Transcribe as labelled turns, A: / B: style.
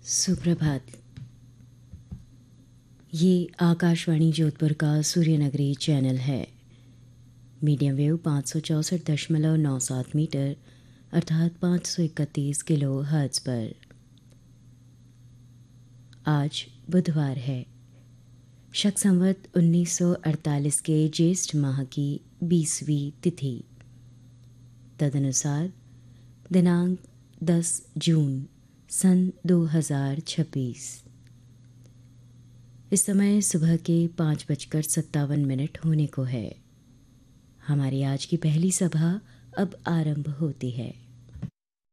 A: सुप्रभात। ये आकाशवाणी जोधपुर का सूर्यनगरी चैनल है। मीडियम वेव 564.97 मीटर अर्थात 531 किलो हर्ट्ज पर। आज बुधवार है, शक संवत 1948 के ज्येष्ठ माह की 20वीं तिथि, तदनुसार दिनांक 10 जून सन 2026। इस समय सुबह के 5:57 होने को है। हमारी आज की पहली सभा अब आरंभ होती है।